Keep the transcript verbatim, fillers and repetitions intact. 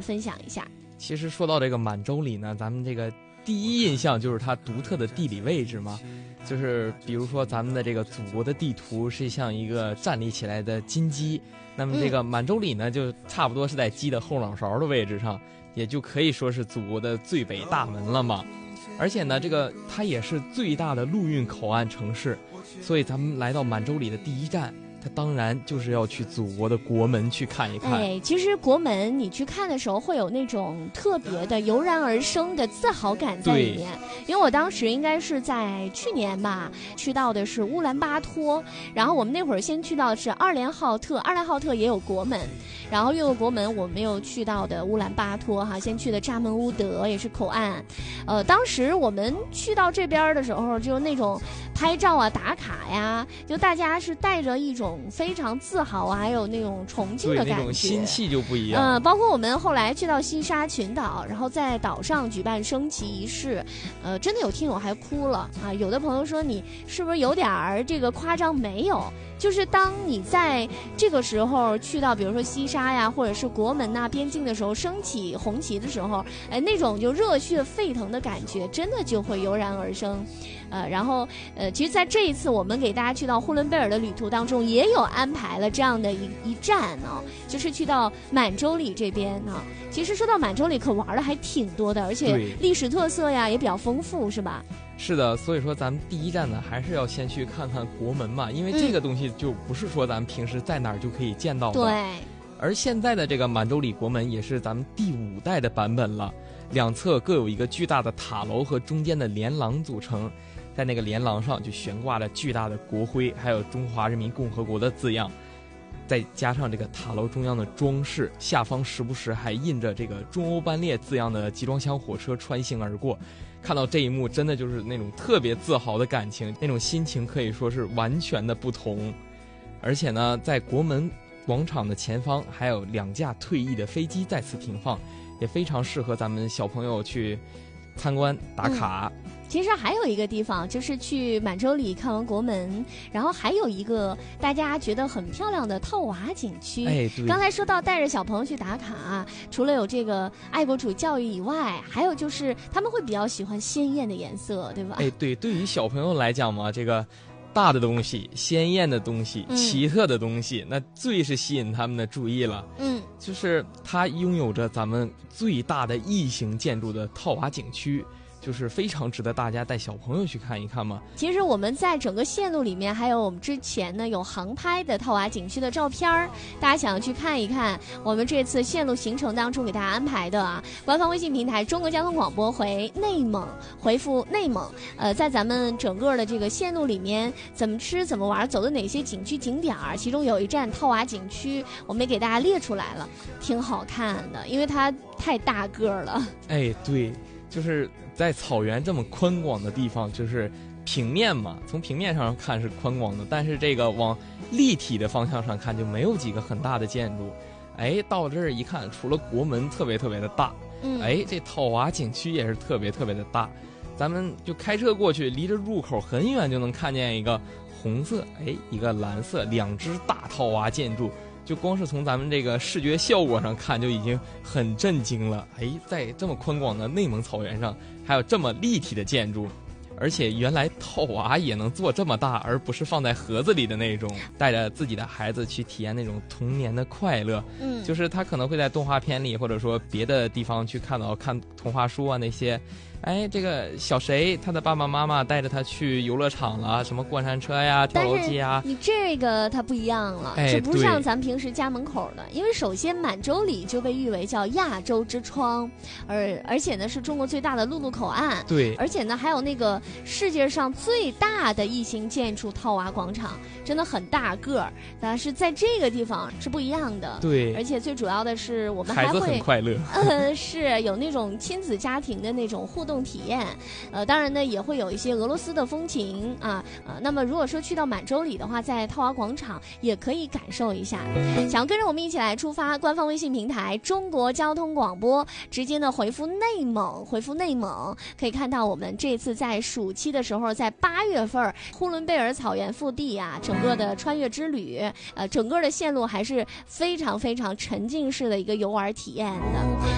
分享一下。 其实说到这个满洲里呢，咱们这个第一印象就是它独特的地理位置嘛，就是比如说咱们的这个祖国的地图是像一个站立起来的金鸡，那么这个满洲里呢，就差不多是在鸡的后脑勺的位置上，也就可以说是祖国的最北大门了嘛。而且呢，这个它也是最大的陆运口岸城市，所以咱们来到满洲里的第一站，它当然就是要去祖国的国门去看一看。 哎，其实国门你去看的时候，会有那种特别的油然而生的自豪感在里面。因为我当时应该是在去年吧，去到的是乌兰巴托，然后我们那会儿先去到的是二连浩特，二连浩特也有国门，然后越过国门，我们又去到的乌兰巴托哈，先去的扎门乌德也是口岸。呃，当时我们去到这边的时候，就那种拍照啊、打卡呀，就大家是带着一种非常自豪啊，还有那种崇敬的感觉， 对，那种心气就不一样。 呃，包括我们后来去到西沙群岛，然后在岛上举办升旗仪式，呃，真的有听友还哭了啊！有的朋友说你是不是有点儿这个夸张？没有，就是当你在这个时候去到，比如说西沙呀，或者是国门呐、边境的时候，升起红旗的时候，哎，那种就热血沸腾的感觉，真的就会油然而生。呃，然后呃，其实在这一次我们给大家去到呼伦贝尔的旅途当中，也有安排了这样的一一站呢、哦，就是去到满洲里这边呢、哦。其实说到满洲里，可玩的还挺多的，而且历史特色呀也比较丰富，是吧？ 是的，所以说咱们第一站呢，还是要先去看看国门嘛，因为这个东西就不是说咱们平时在哪儿就可以见到的。 对。 而现在的这个满洲里国门也是咱们第五代的版本了，两侧各有一个巨大的塔楼和中间的连廊组成。在那个连廊上就悬挂着巨大的国徽，还有中华人民共和国的字样，再加上这个塔楼中央的装饰，下方时不时还印着这个中欧班列字样的集装箱火车穿行而过。看到这一幕，真的就是那种特别自豪的感情，那种心情可以说是完全的不同。而且呢，在国门广场的前方还有两架退役的飞机在此停放，也非常适合咱们小朋友去参观打卡。 嗯，其实还有一个地方，就是去满洲里看完国门，然后还有一个大家觉得很漂亮的套娃景区。 哎，对， 刚才说到带着小朋友去打卡，除了有这个爱国主义教育以外，还有就是他们会比较喜欢鲜艳的颜色，对吧？ 哎，对，对于小朋友来讲嘛，这个大的东西、鲜艳的东西、 嗯、 奇特的东西，那最是吸引他们的注意了。 嗯， 就是它拥有着咱们最大的异形建筑的套娃景区。就是非常值得大家带小朋友去看一看嘛。 其实我们在整个线路里面，还有我们之前呢有航拍的套娃景区的照片儿，大家想要去看一看，我们这次线路行程当中给大家安排的啊，官方微信平台中国交通广播回内蒙，回复内蒙，呃，在咱们整个的这个线路里面，怎么吃怎么玩，走的哪些景区景点儿，其中有一站套娃景区，我们也给大家列出来了，挺好看的，因为它太大个儿了。 哎，对。就是在草原这么宽广的地方，就是平面嘛，从平面上看是宽广的，但是这个往立体的方向上看就没有几个很大的建筑。哎，到这儿一看，除了国门特别特别的大， 嗯， 哎，这套娃景区也是特别特别的大。咱们就开车过去，离着入口很远就能看见一个红色，哎，一个蓝色，两只大套娃建筑。就光是从咱们这个视觉效果上看就已经很震惊了。哎，在这么宽广的内蒙草原上还有这么立体的建筑，而且原来套娃也能做这么大，而不是放在盒子里的那种，带着自己的孩子去体验那种童年的快乐。 嗯， 就是他可能会在动画片里或者说别的地方去看到看童话书啊那些，哎，这个小谁他的爸爸妈妈带着他去游乐场了，什么过山车呀、跳楼机呀。 你这个它不一样了， 哎， 这不像咱平时家门口的，因为首先满洲里就被誉为叫亚洲之窗，而而且呢是中国最大的陆路口岸。 对， 而且呢还有那个世界上最大的异形建筑套娃广场，真的很大个儿，但是在这个地方是不一样的。 对， 而且最主要的是我们还会孩子很快乐， 呃，是有那种亲子家庭的那种互动体验，呃，当然呢也会有一些俄罗斯的风情啊，呃，那么如果说去到满洲里的话，在套娃广场也可以感受一下。想要跟着我们一起来出发，官方微信平台中国交通广播，直接呢回复内蒙，回复内蒙，可以看到我们这次在暑期的时候，在八月份呼伦贝尔草原腹地啊，整个的穿越之旅，呃，整个的线路还是非常非常沉浸式的一个游玩体验的。